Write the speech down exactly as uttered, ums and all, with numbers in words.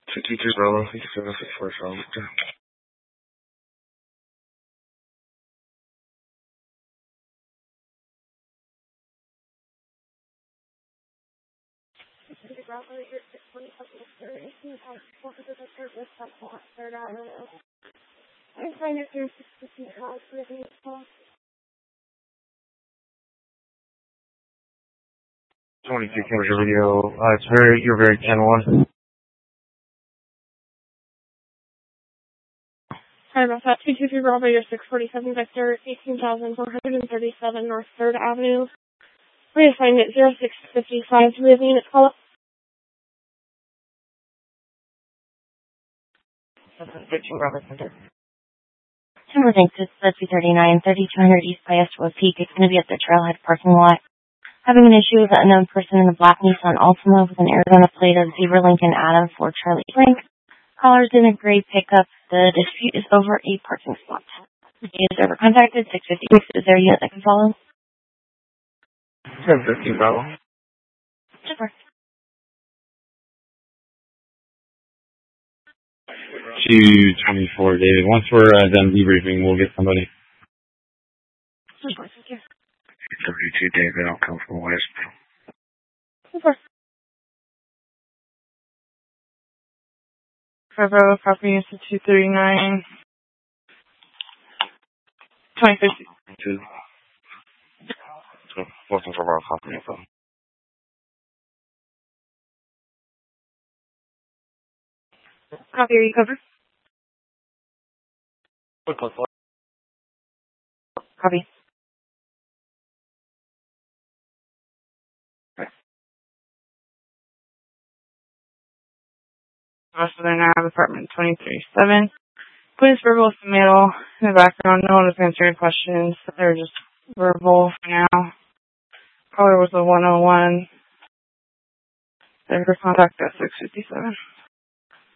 fifty-two Bravo, fifty-seven, sixty-four, Charlotte. twenty-two camera video. Uh, it's very, you're very ten one. Sorry about that. two two three Bravo, you're six forty-seven Vector, eighteen thousand four hundred thirty-seven North third Avenue. Reassignment zero six five. Do we have a unit call up? fifteen Bravo Center. Timber thanks, it's the two thirty-nine, thirty-two hundred East Piestewo Peak. It's going to be at the Trailhead parking lot. Having an issue with an unknown person in a black Nissan Altima with an Arizona plate of Zebra Lincoln Adam for Charlie Frank. Callers in a gray pickup. The dispute is over a parking spot. The is over contacted, six fifty-six. Is there a unit that can follow? seven fifteen Bravo. Super. two twenty-four, David. Once we're uh, done debriefing, we'll get somebody. Super, thank you. thirty-two David, I'll come from West. Super. Bravo, copy, it's the two thirty-nine. twenty fifty. Two. Looking for our copy info. Copy, are you covered? Copy. Western Ave, apartment twenty-three seven. Please verbal submittal in the background. No one is answering questions. They're just verbal for now. Caller was a one oh one. Their contact at six fifty-seven.